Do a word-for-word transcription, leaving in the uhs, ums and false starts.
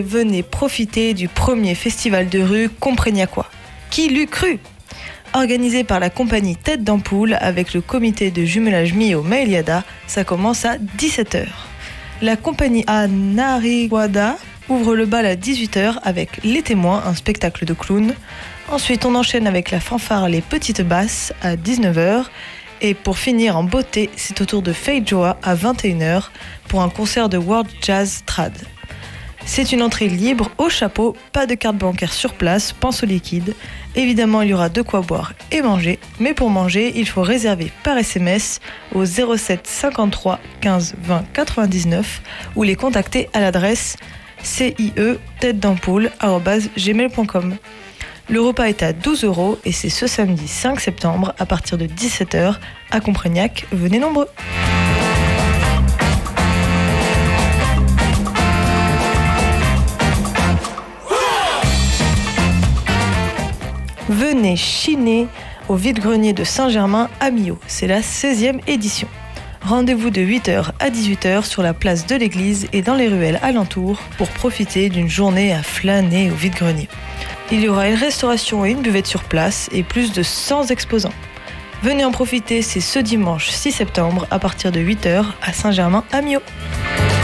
Venez profiter du premier festival de rue compregnacquois. Qui l'eût cru ? Organisé par la compagnie Tête d'Ampoule avec le comité de jumelage Mio Maeliada, ça commence à dix-sept heures. La compagnie Anariwada ouvre le bal à dix-huit heures avec Les Témoins, un spectacle de clowns. Ensuite, on enchaîne avec la fanfare Les Petites Basses à dix-neuf heures. Et pour finir en beauté, c'est au tour de Faye Joa à vingt et une heures pour un concert de World Jazz Trad. C'est une entrée libre au chapeau, pas de carte bancaire sur place, pense au liquide. Évidemment, il y aura de quoi boire et manger, mais pour manger, il faut réserver par S M S au zéro sept cinquante-trois quinze vingt quatre-vingt-dix-neuf ou les contacter à l'adresse c i e tête d'ampoule arobase gmail point com. Le repas est à douze euros et c'est ce samedi cinq septembre à partir de dix-sept heures à Comprignac. Venez nombreux. Venez chiner au vide-grenier de Saint-Germain à Millau. C'est la seizième édition. Rendez-vous de huit heures à dix-huit heures sur la place de l'église et dans les ruelles alentours pour profiter d'une journée à flâner au vide-grenier. Il y aura une restauration et une buvette sur place et plus de cent exposants. Venez en profiter, c'est ce dimanche six septembre à partir de huit heures à Saint-Germain à Millau.